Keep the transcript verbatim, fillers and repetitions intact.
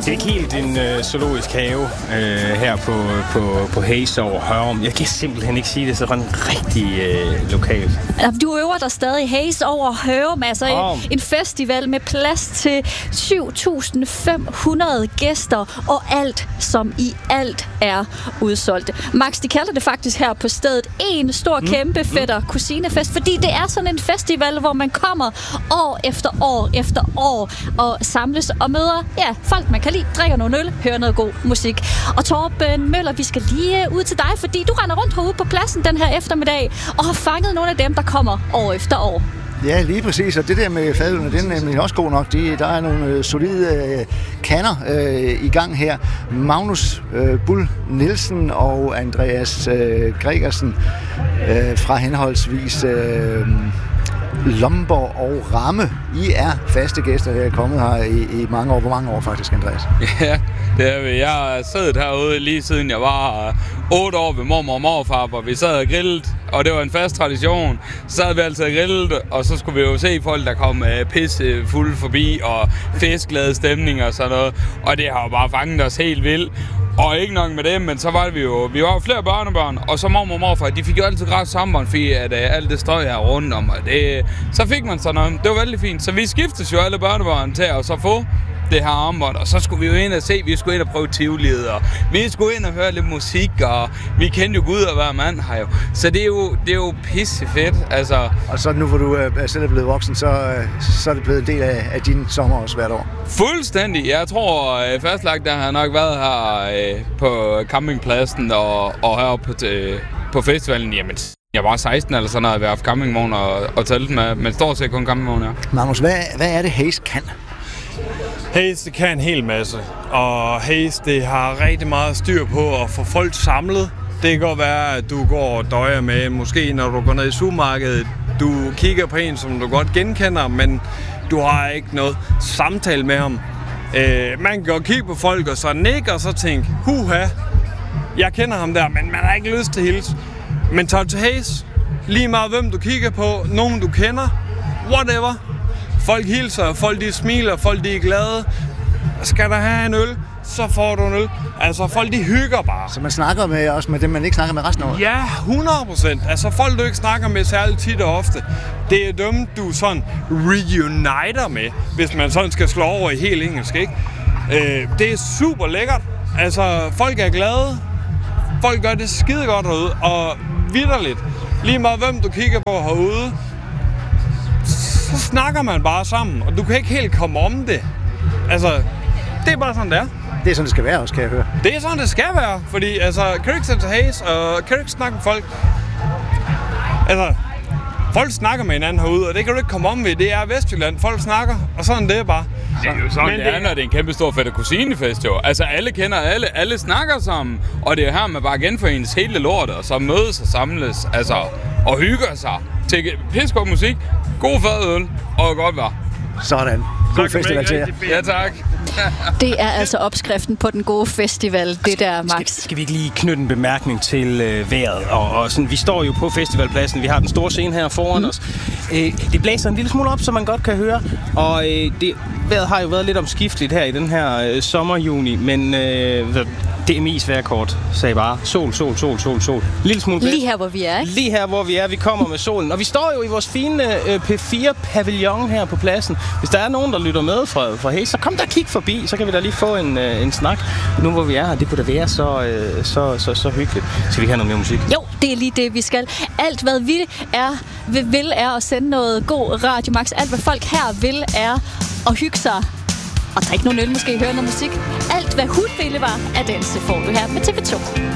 Det er ikke helt en øh, zoologisk have øh, her på, på, på Hayes over Hørum. Jeg kan simpelthen ikke sige det sådan rigtig øh, lokalt. Du øver dig stadig Hayes over Hørum, altså oh. en festival med plads til syv tusind fem hundrede gæster, og alt som i alt er udsolgt. Max, de kalder det faktisk her på stedet en stor, kæmpe mm. fætter kusinefest, fordi det er sådan en festival, hvor man kommer år efter år efter år og samles og møder ja, folk, man kan lide, drikker noget øl, hører noget god musik. Og Torben Møller, vi skal lige ud til dig, fordi du render rundt herude på pladsen den her eftermiddag og har fanget nogle af dem, der kommer år efter år. Ja, lige præcis, og det der med fadølene, det er nemlig også god nok. De, der er nogle øh, solide øh, kander øh, i gang her. Magnus øh, Bull Nielsen og Andreas øh, Gregersen øh, fra henholdsvis øh, Lomborg og Ramme. I er faste gæster, der er kommet her i, i mange år. Hvor mange år faktisk, Andreas? Ja, det er vi. Jeg har siddet herude lige siden jeg var otte år ved mormor og morfar, hvor vi sad og grillede, og det var en fast tradition. Så sad vi altid og grillede, og så skulle vi jo se folk, der kom pisse fulde forbi, og festglade stemning og sådan noget. Og det har jo bare fanget os helt vildt. Og ikke nok med det, men så var vi jo, vi var jo flere børnebørn, og så mormor og morfar, de fik jo altid græs sammen, fordi at uh, alt det støj her rundt om, og det, så fik man sådan noget. Det var vældig fint. Så vi skiftes jo alle børnebørn til at så få det her armbånd, og så skulle vi jo ind og se, vi skulle ind og prøve tivoliet, og vi skulle ind og høre lidt musik, og vi kendte jo Gud og hver mand her jo. Så det er jo, det er jo pisse fedt, altså. Og så nu, hvor du er selv er blevet voksen, så, så er det blevet en del af, af din sommer også hvert år? Fuldstændig. Jeg tror, øh, fastlagt, der har nok været her øh, på campingpladsen og, og heroppe på, øh, på festivalen, jamen jeg var seksten eller sådan noget, vi har haft campingvogn og, og telt med, men stort set kun campingvogn, ja. Magnus, hvad, hvad er det Hayes kan? Hayes, det kan en hel masse, og Hayes, det har rigtig meget styr på at få folk samlet. Det kan godt være, at du går og døjer med, måske når du går ned i supermarkedet, du kigger på en, som du godt genkender, men du har ikke noget samtale med ham. Øh, man kan godt kigge på folk og så nikke og så tænke, huha, jeg kender ham der, men man har ikke lyst til at hilse. Men tager du til Hayes, lige meget hvem du kigger på, nogen du kender, whatever. Folk hilser, folk de smiler, folk de er glade. Skal der have en øl, så får du en øl. Altså, folk de hygger bare. Så man snakker med, også med dem, man ikke snakker med resten af året? Ja, hundrede procent. Altså, folk du ikke snakker med særligt tit og ofte, det er dem, du sådan reuniter med, hvis man sådan skal slå over i helt engelsk, ikke? Øh, det er super lækkert. Altså, folk er glade. Folk gør det skide godt herude, og vitterligt. Lige meget hvem du kigger på herude, så snakker man bare sammen, og du kan ikke helt komme om det. Altså, det er bare sådan, det er. Det er sådan, det skal være også, kan jeg høre. Det er sådan, det skal være, fordi altså, kan du ikke sætte til Hayes, og kan du ikke snakke med folk? Altså, folk snakker med hinanden herude, og det kan du ikke komme om ved. Det er Vestjylland. Folk snakker, og sådan det er bare. Det er jo sådan, men det er, når det er en kæmpe stor fætter kusinefest jo. Altså, alle kender alle, alle snakker sammen, og det er her, man bare genforenes hele lortet, og så mødes og samles, altså, og hygger sig til pissegod musik, god fadøl og godt vejr. Sådan. God festival til jer. Ja, tak. Det er altså opskriften på den gode festival, det der, Max. Skal, skal vi ikke lige knytte en bemærkning til øh, vejret? Og, og sådan, vi står jo på festivalpladsen, vi har den store scene her foran mm. os. Øh, det blæser en lille smule op, som man godt kan høre, og øh, det, vejret har jo været lidt omskifteligt her i den her øh, sommerjuni, men øh, D M I's vejrkort sagde bare sol, sol, sol, sol, sol. Lille smule blæst. Lige her, hvor vi er, ikke? Lige her, hvor vi er. Vi kommer med solen. Og vi står jo i vores fine øh, P fire pavillon her på pladsen. Hvis der er nogen, der lytter med fra, fra Hayes, så kom der og kig forbi, så kan vi da lige få en, øh, en snak. Nu hvor vi er her, det kunne da være så, øh, så, så, så hyggeligt. Skal vi have noget mere musik? Jo, det er lige det, vi skal. Alt, hvad vi er, vil, er at sende noget god radio, Max. Alt, hvad folk her vil, er at hygge sig. Og drikke nogle øl, måske høre noget musik. Alt, hvad hun ville, var at danse, får du her med T V to.